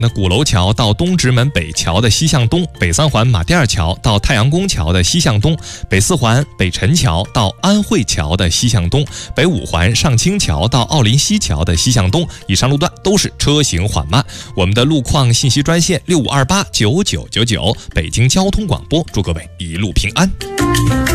那鼓楼桥到东直门北桥的西向东，北三环马甸二桥到太阳宫桥的西向东，北四环北辰桥到安慧桥的西向东，北五环上清桥到奥林西桥的西向东，以上路段都是车行缓慢。我们的路况信息专线65289999，北京交通广播，祝各位一路平安。